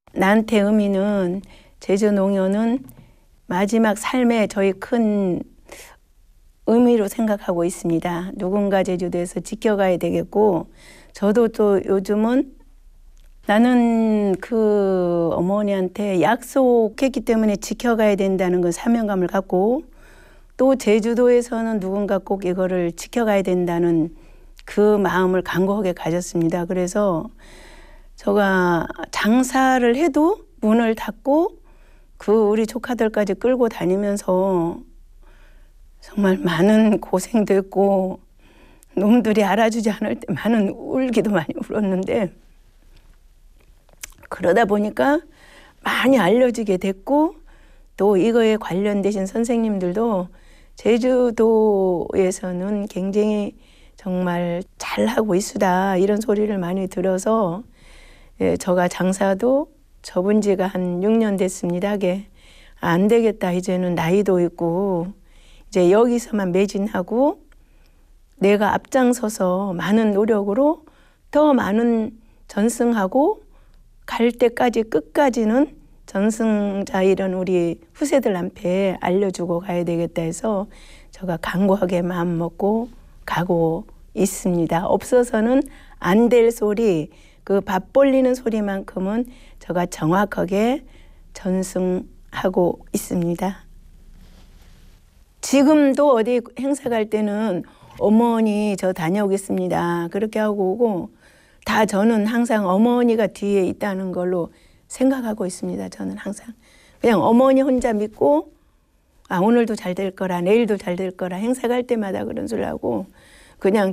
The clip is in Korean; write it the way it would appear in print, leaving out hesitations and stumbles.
나한테 의미는 제주 농협은 마지막 삶의 저희 큰 의미로 생각하고 있습니다. 누군가 제주도에서 지켜가야 되겠고, 저도 또 요즘은 나는 그 어머니한테 약속했기 때문에 지켜가야 된다는 그 사명감을 갖고, 또 제주도에서는 누군가 꼭 이거를 지켜가야 된다는 그 마음을 간곡하게 가졌습니다. 그래서 제가 장사를 해도 문을 닫고 그 우리 조카들까지 끌고 다니면서 정말 많은 고생도 했고, 놈들이 알아주지 않을 때 많은 울기도 많이 울었는데, 그러다 보니까 많이 알려지게 됐고, 또 이거에 관련되신 선생님들도 제주도에서는 굉장히 정말 잘하고 있으다 이런 소리를 많이 들어서, 제가 장사도 접은 지가 한 6년 됐습니다. 안 되겠다, 이제는 나이도 있고 이제 여기서만 매진하고 내가 앞장서서 많은 노력으로 더 많은 전승하고 갈 때까지 끝까지는 전승자 이런 우리 후세들한테 알려주고 가야 되겠다 해서 제가 간곡하게 마음 먹고 가고 있습니다. 없어서는 안 될 소리, 그 밥 벌리는 소리만큼은 제가 정확하게 전승하고 있습니다. 지금도 어디 행사 갈 때는 어머니 저 다녀오겠습니다 그렇게 하고 오고, 다 저는 항상 어머니가 뒤에 있다는 걸로 생각하고 있습니다. 저는 항상 그냥 어머니 혼자 믿고, 오늘도 잘 될 거라, 내일도 잘 될 거라 행사 갈 때마다 그런 소리 하고 그냥